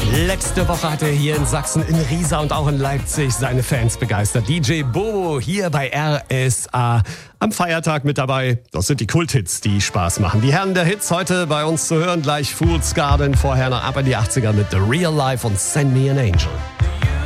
Letzte Woche hat er hier in Sachsen, in Riesa und auch in Leipzig seine Fans begeistert. DJ Bobo hier bei RSA am Feiertag mit dabei. Das sind die Kulthits, die Spaß machen. Die Herren der Hits heute bei uns zu hören. Gleich Fool's Garden, vorher noch ab in die 80er mit The Real Life und Send Me an Angel.